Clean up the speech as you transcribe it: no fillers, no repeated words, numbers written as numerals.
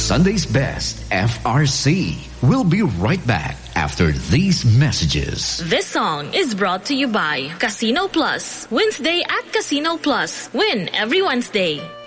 Sunday's Best, FRC. We'll be right back after these messages. This song is brought to you by Casino Plus. Wednesday at Casino Plus. Win every Wednesday.